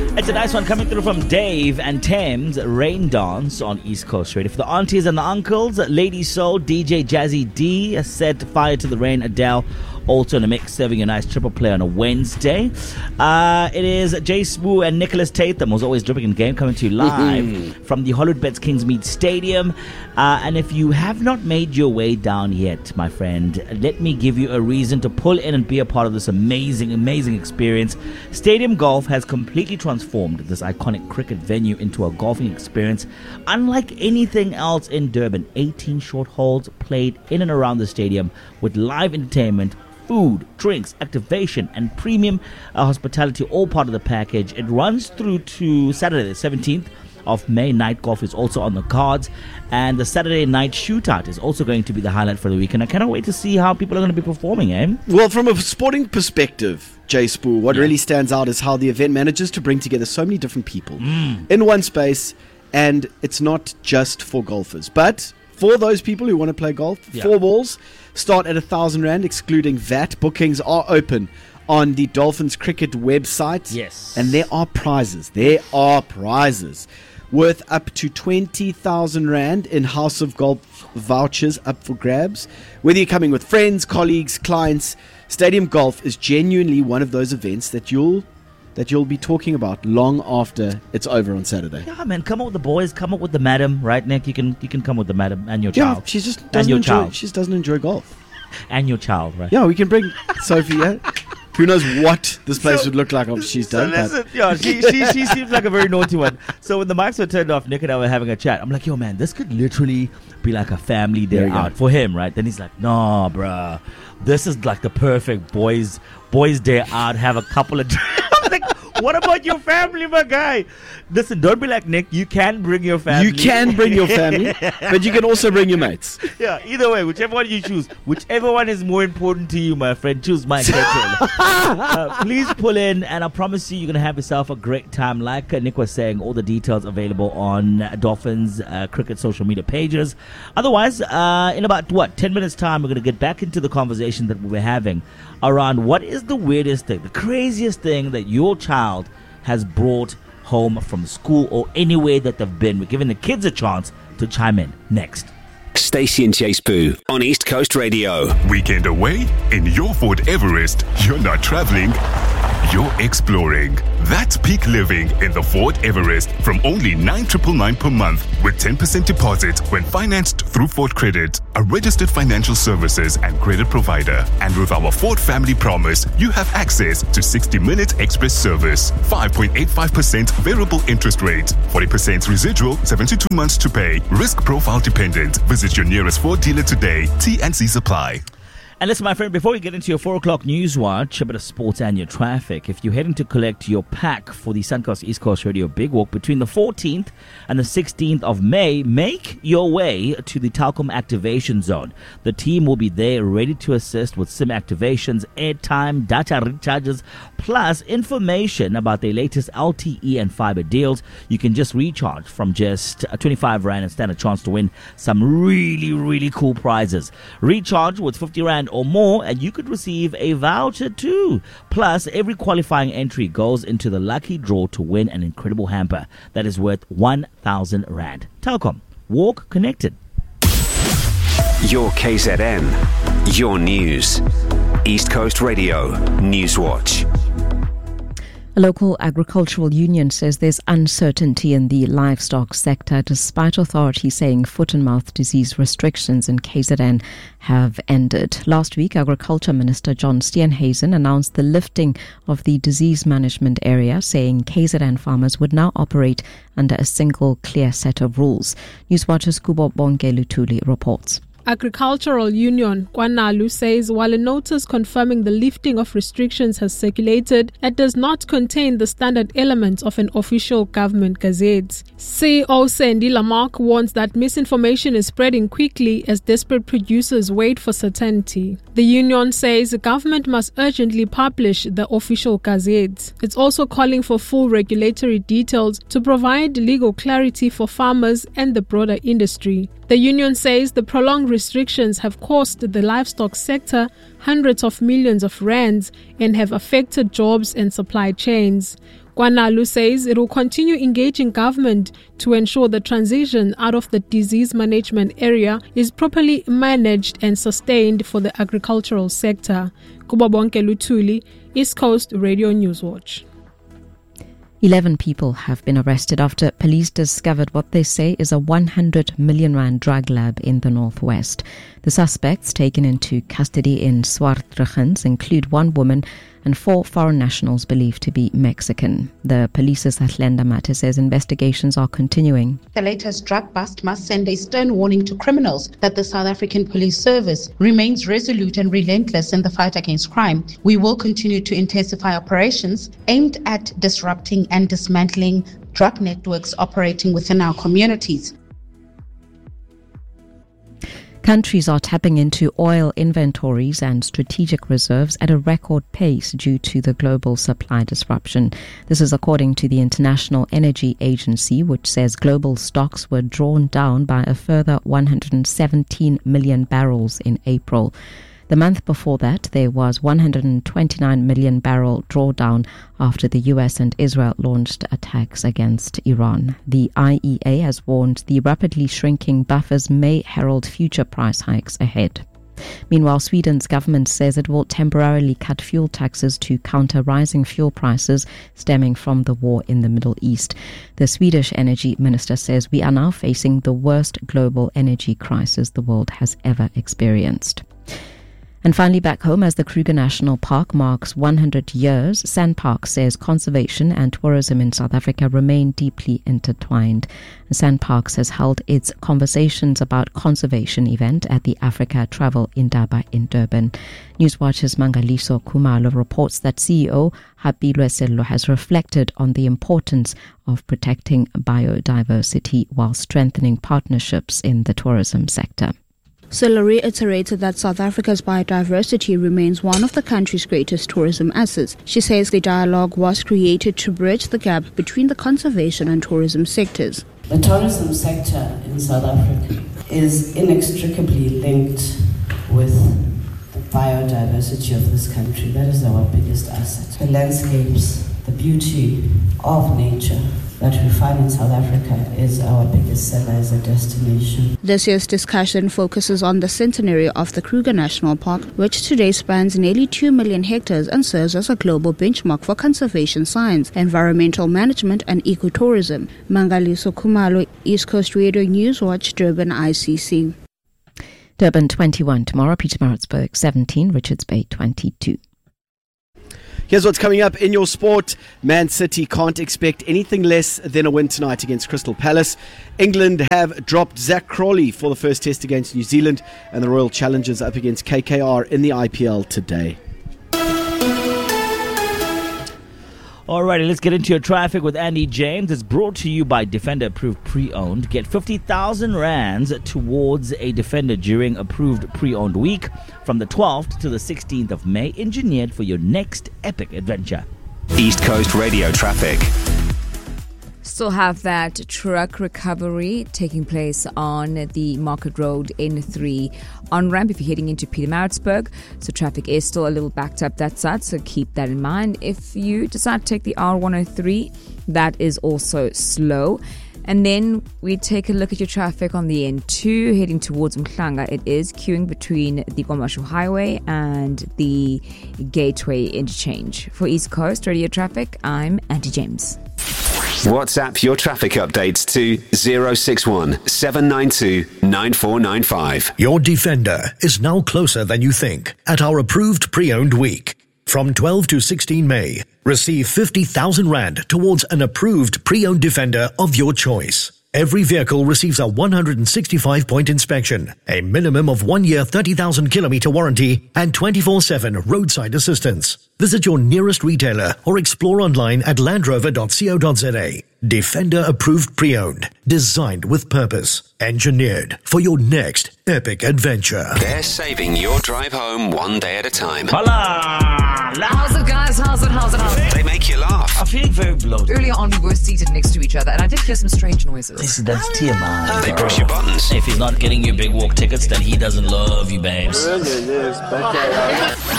It's a nice one coming through from Dave and Thames. Rain Dance on East Coast Radio. For the aunties and the uncles, Lady Soul, DJ Jazzy D has set fire to the rain. Adele also in the mix, serving a nice triple play on a Wednesday. It is Jay Spoo and Nicholas Tatham, who's always dripping in game, coming to you live from the Hollywood Bets Kingsmead Stadium. And if you have not made your way down yet, my friend, let me give you a reason to pull in and be a part of this amazing, amazing experience. Stadium Golf has completely transformed this iconic cricket venue into a golfing experience unlike anything else in Durban. 18 short holes played in and around the stadium with live entertainment, food, drinks, activation, and premium hospitality, all part of the package. It runs through to Saturday the 17th of May. Night golf is also on the cards, and the Saturday night shootout is also going to be the highlight for the weekend. I cannot wait to see how people are going to be performing, eh? Well, from a sporting perspective, Jay Spoo, what really stands out is how the event manages to bring together so many different people in one space, and it's not just for golfers, but for those people who want to play golf. 4 balls start at 1,000 Rand, excluding VAT. Bookings are open on the Dolphins Cricket website. Yes. And there are prizes. There are prizes worth up to 20,000 Rand in House of Golf vouchers up for grabs. Whether you're coming with friends, colleagues, clients, Stadium Golf is genuinely one of those events that you'll be talking about long after it's over on Saturday. Yeah, man, come up with the boys, come up with the madam, right, Nick? You can come with the madam and your child. Yeah, she just doesn't enjoy golf. And your child, right? Yeah, we can bring Sophie. Yeah. Who knows what this place would look like after she's done. Listen, yeah, she seems like a very naughty one. So when the mics were turned off, Nick and I were having a chat. I'm like, yo, man, this could literally be like a family day out for him, right? Then he's like, nah, bruh, this is like the perfect boys day out. Have a couple of I'm like, what about your family, my guy? Listen, don't be like Nick. You can bring your family. You can bring your family, but you can also bring your mates. Yeah, either way, whichever one you choose, whichever one is more important to you, my friend, choose my kettle. Please pull in, and I promise you're going to have yourself a great time. Like Nick was saying, all the details available on Dolphins Cricket social media pages. Otherwise, in about, 10 minutes time, we're going to get back into the conversation that we were having around what is the weirdest thing, the craziest thing that your child has brought home from school or anywhere that they've been. We're giving the kids a chance to chime in next. Stacey and Jay Spoo on East Coast Radio. Weekend away in your Ford Everest. You're not traveling, you're exploring. That's peak living in the Ford Everest from only 9,999 per month with 10% deposit when financed through Ford Credit, a registered financial services and credit provider. And with our Ford Family Promise, you have access to 60-minute express service, 5.85% variable interest rate, 40% residual, 72 months to pay, risk profile dependent. Visit your nearest Ford dealer today. T&Cs apply. And listen, my friend, before we get into your 4 o'clock news watch, a bit of sports and your traffic, if you're heading to collect your pack for the Suncoast East Coast Radio Big Walk between the 14th and the 16th of May, make your way to the Telkom Activation Zone. The team will be there ready to assist with SIM activations, airtime, data recharges, plus information about their latest LTE and fiber deals. You can just recharge from just 25 Rand and stand a chance to win some really, really cool prizes. Recharge with 50 Rand or more and you could receive a voucher too. Plus, every qualifying entry goes into the lucky draw to win an incredible hamper that is worth 1,000 Rand. Telkom, walk connected. Your KZN, your news. East Coast Radio News Watch. A local agricultural union says there's uncertainty in the livestock sector despite authorities saying foot and mouth disease restrictions in KZN have ended. Last week, Agriculture Minister John Steenhuisen announced the lifting of the disease management area, saying KZN farmers would now operate under a single clear set of rules. Newswatch's Kubo Bonke Lutuli reports. Agricultural Union Kwanalu says while a notice confirming the lifting of restrictions has circulated, it does not contain the standard elements of an official government gazette. CEO Sandy Lamarck warns that misinformation is spreading quickly as desperate producers wait for certainty. The union says the government must urgently publish the official gazette. It's also calling for full regulatory details to provide legal clarity for farmers and the broader industry. The union says the prolonged restrictions have cost the livestock sector hundreds of millions of rands and have affected jobs and supply chains. KwaNalu says it will continue engaging government to ensure the transition out of the disease management area is properly managed and sustained for the agricultural sector. Kubabonke Lutuli, East Coast Radio Newswatch. 11 people have been arrested after police discovered what they say is a 100 million rand drug lab in the northwest. The suspects taken into custody in Swartregens include one woman and 4 foreign nationals believed to be Mexican. The police's Atlenda Mate says investigations are continuing. The latest drug bust must send a stern warning to criminals that the South African Police Service remains resolute and relentless in the fight against crime. We will continue to intensify operations aimed at disrupting and dismantling drug networks operating within our communities. Countries are tapping into oil inventories and strategic reserves at a record pace due to the global supply disruption. This is according to the International Energy Agency, which says global stocks were drawn down by a further 117 million barrels in April. The month before that, there was 129 million barrel drawdown after the US and Israel launched attacks against Iran. The IEA has warned the rapidly shrinking buffers may herald future price hikes ahead. Meanwhile, Sweden's government says it will temporarily cut fuel taxes to counter rising fuel prices stemming from the war in the Middle East. The Swedish energy minister says we are now facing the worst global energy crisis the world has ever experienced. And finally, back home, as the Kruger National Park marks 100 years, SANParks says conservation and tourism in South Africa remain deeply intertwined. SANParks has held its Conversations About Conservation event at the Africa Travel Indaba in Durban. Newswatch's Mangaliso Khumalo reports that CEO Hapilwe Sello has reflected on the importance of protecting biodiversity while strengthening partnerships in the tourism sector. Sello reiterated that South Africa's biodiversity remains one of the country's greatest tourism assets. She says the dialogue was created to bridge the gap between the conservation and tourism sectors. The tourism sector in South Africa is inextricably linked with the biodiversity of this country. That is our biggest asset. The landscapes, the beauty of nature that we find in South Africa is our biggest seller as a destination. This year's discussion focuses on the centenary of the Kruger National Park, which today spans nearly 2 million hectares and serves as a global benchmark for conservation science, environmental management and ecotourism. Mangaliso Khumalo, East Coast Radio Newswatch, Durban, ICC. Durban 21 tomorrow, Pietermaritzburg 17, Richards Bay 22. Here's what's coming up in your sport. Man City can't expect anything less than a win tonight against Crystal Palace. England have dropped Zach Crawley for the first test against New Zealand, and the Royal Challengers up against KKR in the IPL today. Alrighty, let's get into your traffic with Andy James. It's brought to you by Defender Approved Pre-Owned. Get 50,000 rands towards a Defender during Approved Pre-Owned Week from the 12th to the 16th of May, engineered for your next epic adventure. East Coast Radio traffic. Still have that truck recovery taking place on the Market Road N3 on-ramp if you're heading into Pietermaritzburg. So traffic is still a little backed up that side, so keep that in mind. If you decide to take the R103, that is also slow. And then we take a look at your traffic on the N2 heading towards Mhlanga. It is queuing between the KwaMashu Highway and the Gateway Interchange. For East Coast Radio Traffic, I'm Andy James. WhatsApp your traffic updates to 061 792 9495. Your Defender is now closer than you think at our Approved Pre-Owned Week. From 12 to 16 May, receive 50,000 Rand towards an approved pre-owned Defender of your choice. Every vehicle receives a 165-point inspection, a minimum of 1 year 30,000-kilometer warranty, and 24/7 roadside assistance. Visit your nearest retailer or explore online at landrover.co.za. Defender approved pre-owned, designed with purpose, engineered for your next epic adventure. They're saving your drive home one day at a time. Hola! How's it, guys? How's it? They make you laugh. I'm feeling very bloated. Earlier on, we were seated next to each other, and I did hear some strange noises. That's TMI. They push your buttons. If he's not getting you big walk tickets, then he doesn't love you, babes.